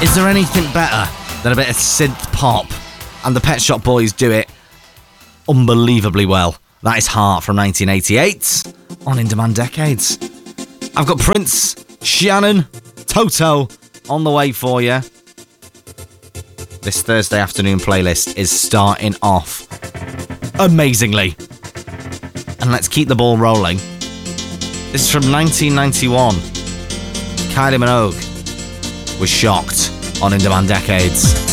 Is there anything better than a bit of synth pop? And the Pet Shop Boys do it unbelievably well. That is Heart from 1988 on In Demand Decades. I've got Prince, Shannon, Toto on the way for you. This Thursday afternoon playlist is starting off amazingly. And let's keep the ball rolling. This is from 1991. Kylie Minogue was Shocked on In Demand Decades.